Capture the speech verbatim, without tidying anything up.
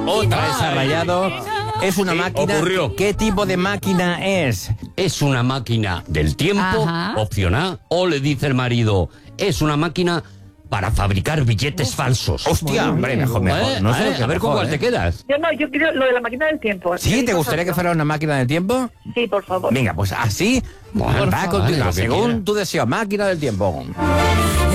Otra vez ha rayado. Es una Sí, máquina. ocurrió. ¿Qué tipo de máquina es? Es una máquina del tiempo, Ajá. opción A, o le dice el marido, es una máquina para fabricar billetes falsos. Hostia, hombre, mejor, mejor. ¿Eh? No sé ¿Eh? lo que A ver con mejor, cuál te ¿eh? quedas. Yo no, yo quiero lo de la máquina del tiempo. ¿Sí? ¿Te gustaría que fuera una máquina del tiempo? Sí, por favor. Venga, pues así. Bueno, va a vale, continuar, lo que según quiera. tu deseo, máquina del tiempo.